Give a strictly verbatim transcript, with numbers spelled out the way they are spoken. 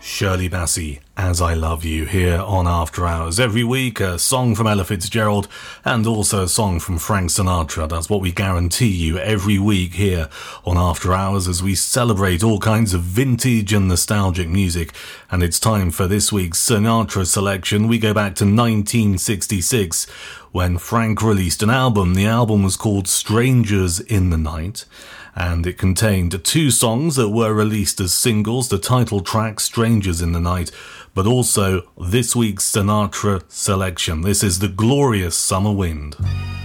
Shirley Bassey, As I Love You, here on After Hours. Every week, a song from Ella Fitzgerald and also a song from Frank Sinatra. That's what we guarantee you every week here on After Hours as we celebrate all kinds of vintage and nostalgic music. And it's time for this week's Sinatra selection. We go back to nineteen sixty-six when Frank released an album. The album was called Strangers in the Night, and it contained two songs that were released as singles, the title track Strangers in the Night, but also this week's Sinatra selection. This is The Glorious Summer Wind.